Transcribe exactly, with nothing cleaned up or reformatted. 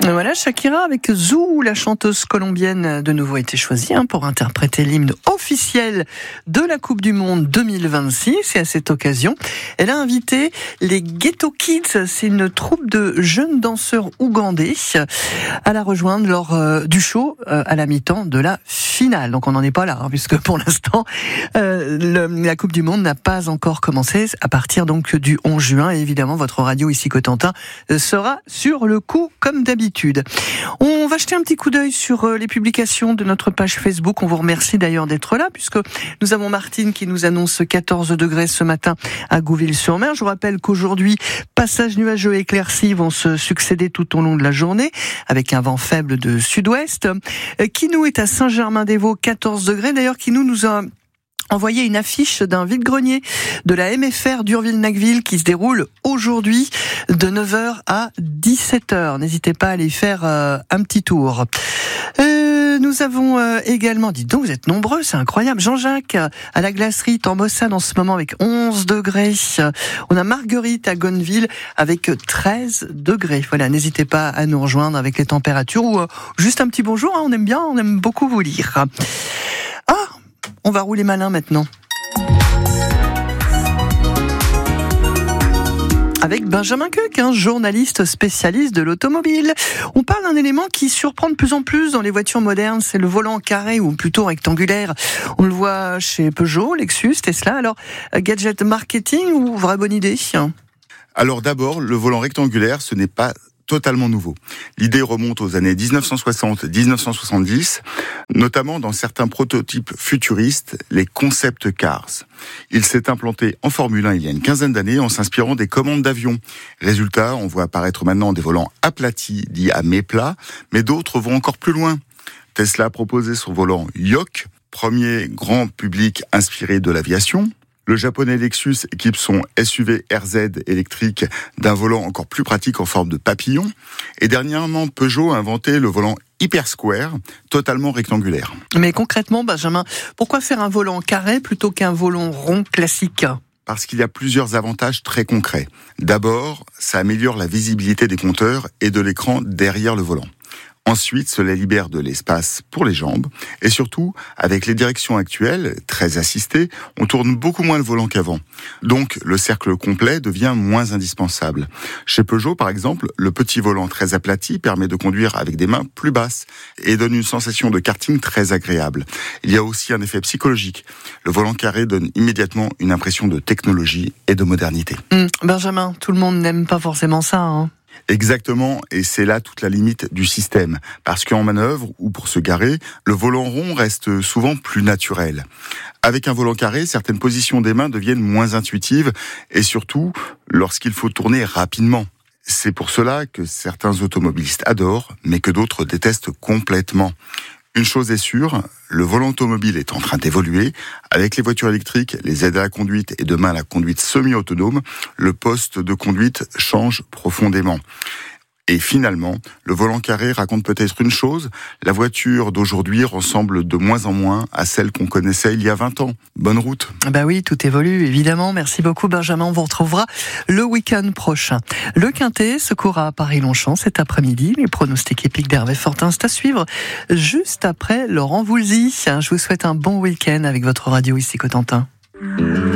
Voilà, Shakira avec Zou, la chanteuse colombienne, de nouveau été choisie hein, pour interpréter l'hymne officiel de la Coupe du Monde deux mille vingt-six. Et à cette occasion, elle a invité les Ghetto Kids, c'est une troupe de jeunes danseurs ougandais, à la rejoindre lors euh, du show euh, à la mi-temps de la finale. Donc on n'en est pas là, hein, puisque pour l'instant, euh, le, la Coupe du Monde n'a pas encore commencé à partir donc du onze juin. Et évidemment, votre radio ici Cotentin sera sur le coup comme d'habitude. On va jeter un petit coup d'œil sur les publications de notre page Facebook. On vous remercie d'ailleurs d'être là, puisque nous avons Martine qui nous annonce quatorze degrés ce matin à Gouville-sur-Mer. Je vous rappelle qu'aujourd'hui, passages nuageux et éclaircis vont se succéder tout au long de la journée, avec un vent faible de sud-ouest. Kinou est à Saint-Germain-des-Vaux, quatorze degrés. D'ailleurs, Kinou nous a envoyé une affiche d'un vide-grenier de la M F R d'Urville-Nacqueville qui se déroule aujourd'hui de neuf heures à dix-sept heures. N'hésitez pas à aller faire euh, un petit tour. Euh, nous avons euh, également, dites donc, vous êtes nombreux, c'est incroyable. Jean-Jacques à la glacerie Tambossade en ce moment avec onze degrés. On a Marguerite à Gonneville avec treize degrés. Voilà, n'hésitez pas à nous rejoindre avec les températures ou euh, juste un petit bonjour. Hein, on aime bien, on aime beaucoup vous lire. Ah, on va rouler malin maintenant. Avec Benjamin Koeck, un journaliste spécialiste de l'automobile. On parle d'un élément qui surprend de plus en plus dans les voitures modernes, c'est le volant carré ou plutôt rectangulaire. On le voit chez Peugeot, Lexus, Tesla. Alors, gadget marketing ou vraie bonne idée ? Alors d'abord, le volant rectangulaire, ce n'est pas totalement nouveau. L'idée remonte aux années dix-neuf cent soixante à dix-neuf cent soixante-dix, notamment dans certains prototypes futuristes, les concept cars. Il s'est implanté en Formule un il y a une quinzaine d'années en s'inspirant des commandes d'avion. Résultat, on voit apparaître maintenant des volants aplatis, dits à méplat, mais d'autres vont encore plus loin. Tesla a proposé son volant Yoke, premier grand public inspiré de l'aviation. Le japonais Lexus équipe son S U V R Z électrique d'un volant encore plus pratique en forme de papillon. Et dernièrement, Peugeot a inventé le volant Hyper Square, totalement rectangulaire. Mais concrètement, Benjamin, pourquoi faire un volant carré plutôt qu'un volant rond classique ? Parce qu'il y a plusieurs avantages très concrets. D'abord, ça améliore la visibilité des compteurs et de l'écran derrière le volant. Ensuite, cela libère de l'espace pour les jambes. Et surtout, avec les directions actuelles, très assistées, on tourne beaucoup moins le volant qu'avant. Donc, le cercle complet devient moins indispensable. Chez Peugeot, par exemple, le petit volant très aplati permet de conduire avec des mains plus basses et donne une sensation de karting très agréable. Il y a aussi un effet psychologique. Le volant carré donne immédiatement une impression de technologie et de modernité. Mmh, Benjamin, tout le monde n'aime pas forcément ça, hein. Exactement, et c'est là toute la limite du système. Parce qu'en manœuvre, ou pour se garer, le volant rond reste souvent plus naturel. Avec un volant carré, certaines positions des mains deviennent moins intuitives, et surtout, lorsqu'il faut tourner rapidement. C'est pour cela que certains automobilistes adorent, mais que d'autres détestent complètement. Une chose est sûre, le volant automobile est en train d'évoluer. Avec les voitures électriques, les aides à la conduite et demain la conduite semi-autonome, le poste de conduite change profondément. Et finalement, le volant carré raconte peut-être une chose, la voiture d'aujourd'hui ressemble de moins en moins à celle qu'on connaissait il y a vingt ans. Bonne route. Bah oui, tout évolue, évidemment. Merci beaucoup, Benjamin. On vous retrouvera le week-end prochain. Le Quintet se courra à Paris-Longchamp cet après-midi. Les pronostics épiques d'Hervé Fortin, c'est à suivre juste après Laurent Voulzy. Je vous souhaite un bon week-end avec votre radio ici Cotentin.